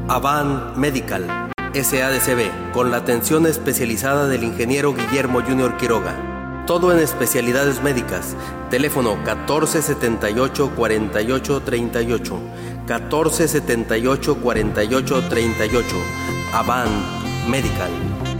Avant Medical, SADCB, con la atención especializada del ingeniero Guillermo Junior Quiroga. Todo en especialidades médicas. Teléfono 1478-4838. 1478-4838. Avant Medical.